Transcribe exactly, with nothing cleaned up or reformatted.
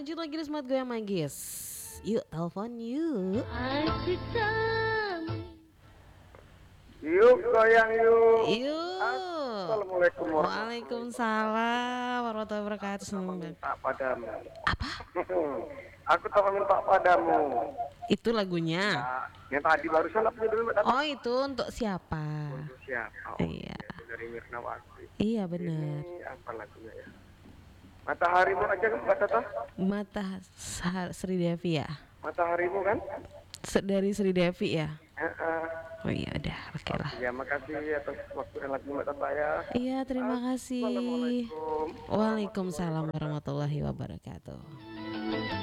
lanjut lagi nih Smart Goyang Manggis. Yuk telepon yuk. Yuk goyang yuk. Yuk. Assalamualaikum warahmatullahi Waalaikumsalam warahmatullahi wabarakatuh. wabarakatuh. Senang banget. Minta padamu. Apa? Aku tak minta padamu. Itu lagunya. Nah, yang tadi barusan aku dulu Mbak Tata. Oh itu untuk siapa? Untuk siapa? Oh, Iya. itu dari Mirnawati. Iya benar. Ini apa lagunya ya? Mataharimu aja kan Mbak Tata? Mata Sa- Sri Devi ya. Mataharimu kan? Se- Dari Sri Devi ya. Heeh. Oh iya udah oke lah. Ya makasih atas waktu dan lagu Mbak Tata ya. Iya terima kasih. Assalamualaikum. Waalaikumsalam warahmatullahi wabarakatuh.